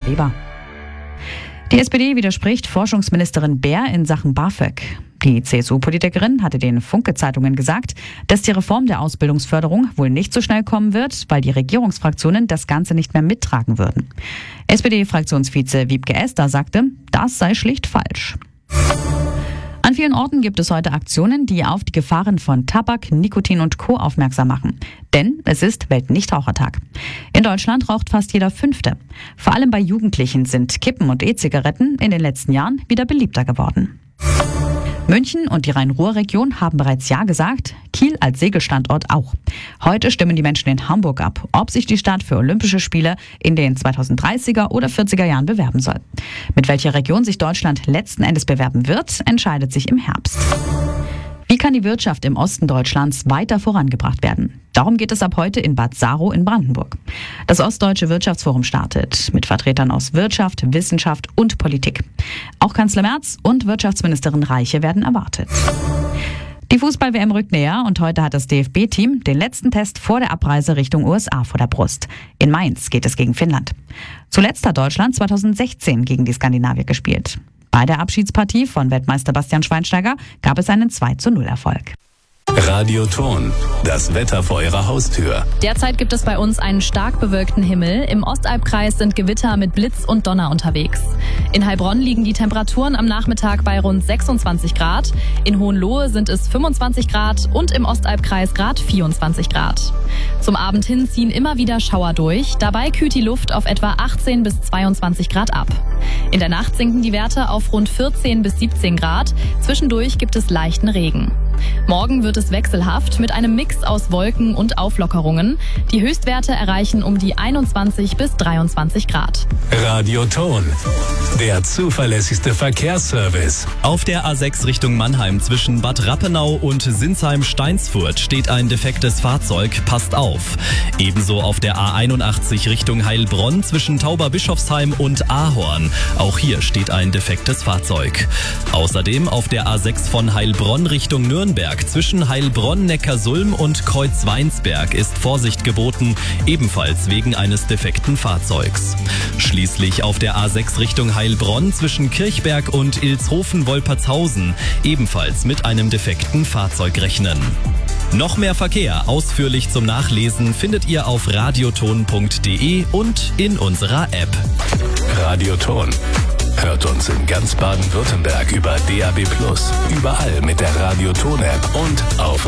Weber. Die SPD widerspricht Forschungsministerin Baer in Sachen BAföG. Die CSU-Politikerin hatte den Funke-Zeitungen gesagt, dass die Reform der Ausbildungsförderung wohl nicht so schnell kommen wird, weil die Regierungsfraktionen das Ganze nicht mehr mittragen würden. SPD-Fraktionsvize Wiebke Esder sagte, das sei schlicht falsch. An vielen Orten gibt es heute Aktionen, die auf die Gefahren von Tabak, Nikotin und Co. aufmerksam machen. Denn es ist Weltnichtrauchertag. In Deutschland raucht fast jeder Fünfte. Vor allem bei Jugendlichen sind Kippen und E-Zigaretten in den letzten Jahren wieder beliebter geworden. München und die Rhein-Ruhr-Region haben bereits Ja gesagt, Kiel als Segelstandort auch. Heute stimmen die Menschen in Hamburg ab, ob sich die Stadt für Olympische Spiele in den 2030er oder 40er Jahren bewerben soll. Mit welcher Region sich Deutschland letzten Endes bewerben wird, entscheidet sich im Herbst. Wie kann die Wirtschaft im Osten Deutschlands weiter vorangebracht werden? Darum geht es ab heute in Bad Saro in Brandenburg. Das Ostdeutsche Wirtschaftsforum startet mit Vertretern aus Wirtschaft, Wissenschaft und Politik. Auch Kanzler Merz und Wirtschaftsministerin Reiche werden erwartet. Die Fußball-WM rückt näher und heute hat das DFB-Team den letzten Test vor der Abreise Richtung USA vor der Brust. In Mainz geht es gegen Finnland. Zuletzt hat Deutschland 2016 gegen die Skandinavier gespielt. Bei der Abschiedspartie von Weltmeister Bastian Schweinsteiger gab es einen 2:0-Erfolg. Radioton, das Wetter vor Ihrer Haustür. Derzeit gibt es bei uns einen stark bewölkten Himmel. Im Ostalbkreis sind Gewitter mit Blitz und Donner unterwegs. In Heilbronn liegen die Temperaturen am Nachmittag bei rund 26 Grad. In Hohenlohe sind es 25 Grad und im Ostalbkreis Grad 24 Grad. Zum Abend hin ziehen immer wieder Schauer durch. Dabei kühlt die Luft auf etwa 18 bis 22 Grad ab. In der Nacht sinken die Werte auf rund 14 bis 17 Grad. Zwischendurch gibt es leichten Regen. Morgen wird es wechselhaft mit einem Mix aus Wolken und Auflockerungen. Die Höchstwerte erreichen um die 21 bis 23 Grad. Radioton, der zuverlässigste Verkehrsservice. Auf der A6 Richtung Mannheim zwischen Bad Rappenau und Sinsheim-Steinsfurt steht ein defektes Fahrzeug. Passt auf. Ebenso auf der A81 Richtung Heilbronn zwischen Tauberbischofsheim und Ahorn. Auch hier steht ein defektes Fahrzeug. Außerdem auf der A6 von Heilbronn Richtung Nürnberg zwischen Heilbronn, Neckarsulm und Kreuzweinsberg ist Vorsicht geboten, ebenfalls wegen eines defekten Fahrzeugs. Schließlich auf der A6 Richtung Heilbronn zwischen Kirchberg und Ilshofen-Wolpertshausen, ebenfalls mit einem defekten Fahrzeug rechnen. Noch mehr Verkehr ausführlich zum Nachlesen findet ihr auf radioton.de und in unserer App. Radioton. Hört uns in ganz Baden-Württemberg über DAB+, überall mit der Radioton-App und auf